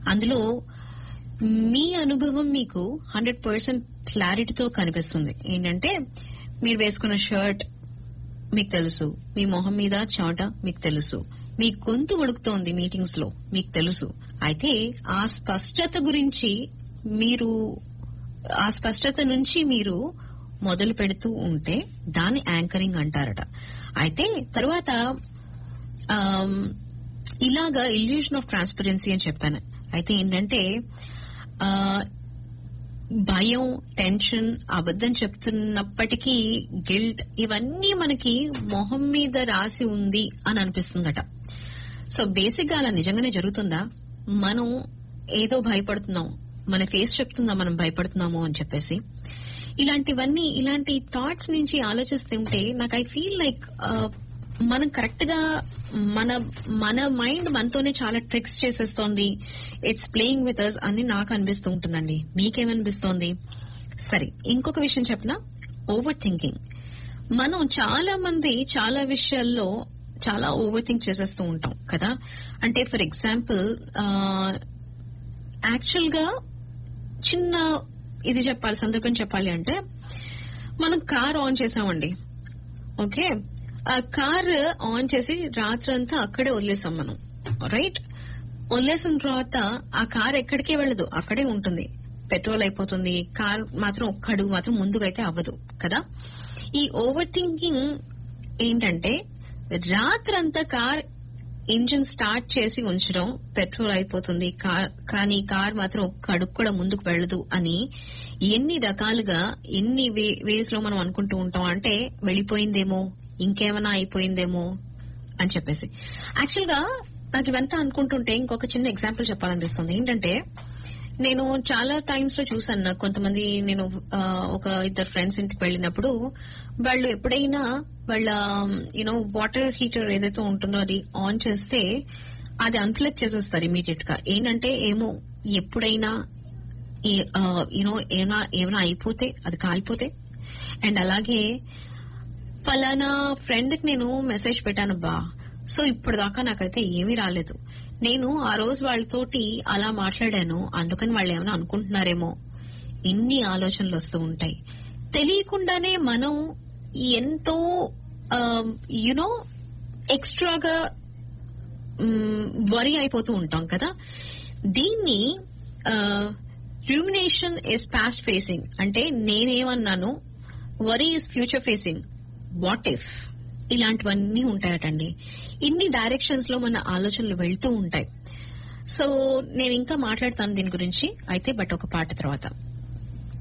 అందులో మీ అనుభవం మీకు 100% క్లారిటీతో కనిపిస్తుంది. ఏంటంటే మీరు వేసుకున్న షర్ట్ మీకు తెలుసు, మీ మొహం మీద చోట మీకు తెలుసు, మీ గొంతు ఉడుకుతోంది మీటింగ్స్ లో మీకు తెలుసు. అయితే ఆ స్పష్టత నుంచి మీరు మొదలు పెడుతూ ఉంటే దాన్ని యాంకరింగ్ అంటారట. అయితే తర్వాత ఇలాగా ఇల్యూషన్ ఆఫ్ ట్రాన్స్పరెన్సీ అని చెప్పాను. అయితే ఏంటంటే భయం, టెన్షన్, అబద్ధం చెప్తున్నప్పటికీ గిల్ట్, ఇవన్నీ మనకి మొహం మీద రాసి ఉంది అని అనిపిస్తుందట. సో బేసిక్ గా అలా నిజంగానే జరుగుతుందా? మనం ఏదో భయపడుతున్నాం, మన ఫేస్ చెప్తుందా మనం భయపడుతున్నాము అని చెప్పేసి. ఇలాంటి థాట్స్ నుంచి ఆలోచిస్తుంటే నాకు ఐ ఫీల్ లైక్ మనం కరెక్ట్ గా మన మైండ్ మనతోనే చాలా tricks చేసేస్తోంది, it's playing with us అని నాకు అనిపిస్తూ ఉంటుందండి. మీకేమనిపిస్తోంది? సరే, ఇంకొక విషయం చెప్పనా, ఓవర్ థింకింగ్. మనం చాలా మంది చాలా విషయాల్లో చాలా ఓవర్ థింక్ చేసేస్తూ ఉంటాం కదా. అంటే ఫర్ ఎగ్జాంపుల్ యాక్చువల్ గా చిన్న సందర్భం చెప్పాలి అంటే, మనం కార్ ఆన్ చేసామండి. ఓకే, ఆ కార్ ఆన్ చేసి రాత్రంతా అక్కడే వదిలేసాం మనం, రైట్? వదిలేసిన తర్వాత ఆ కార్ ఎక్కడికే వెళ్ళదు, అక్కడే ఉంటుంది. పెట్రోల్ అయిపోతుంది, కార్ మాత్రం ఒక్క అడుగు మాత్రం ముందుకైతే అవ్వదు కదా. ఈ ఓవర్ థింకింగ్ ఏంటంటే రాత్రంతా కార్ ఇంజిన్ స్టార్ట్ చేసి ఉంచడం, పెట్రోల్ అయిపోతుంది కానీ కార్ మాత్రం ఒక్క అడుగు కూడా ముందుకు వెళ్ళదు అని ఎన్ని రకాలుగా ఎన్ని వేస్ లో మనం అనుకుంటూ ఉంటాం. అంటే వెళ్ళిపోయిందేమో, ఇంకేమైనా అయిపోయిందేమో అని చెప్పేసి. యాక్చువల్ గా నాకు ఇవంతా అనుకుంటుంటే ఇంకొక చిన్న ఎగ్జాంపుల్ చెప్పాలనిపిస్తుంది. ఏంటంటే నేను చాలా టైమ్స్ లో చూసాను, కొంతమంది నేను ఒక ఇద్దరు ఫ్రెండ్స్ ఇంటికి వెళ్ళినప్పుడు వాళ్ళు ఎప్పుడైనా వాళ్ళ వాటర్ హీటర్ ఏదైతే ఉంటుందో అది ఆన్ చేస్తే అది అన్ప్లగ్ చేసేస్తారు ఇమీడియట్ గా. ఏంటంటే ఏమో ఎప్పుడైనా ఏమైనా అయిపోతే, అది కాలిపోతే. అండ్ అలాగే ఫలానా ఫ్రెండ్ కి నేను మెసేజ్ పెట్టాను బా, సో ఇప్పటిదాకా నాకైతే ఏమీ రాలేదు. నేను ఆ రోజు వాళ్ళతోటి అలా మాట్లాడాను, అందుకని వాళ్ళు ఏమైనా అనుకుంటున్నారేమో. ఇన్ని ఆలోచనలు వస్తూ ఉంటాయి. తెలియకుండానే మనం ఎంతో ఎక్స్ట్రాగా వరీ అయిపోతూ ఉంటాం కదా. దీన్ని రూమినేషన్ ఇస్ పాస్ట్ ఫేసింగ్ అంటే నేనేమన్నాను, worry is future facing, what if, ఇలాంటివన్నీ ఉంటాయటండి. ఇన్ని డైరెక్షన్స్ లో మన ఆలోచనలు వెళ్తూ ఉంటాయి. సో నేను ఇంకా మాట్లాడతాను దీని గురించి అయితే, బట్ ఒక పాట తర్వాత.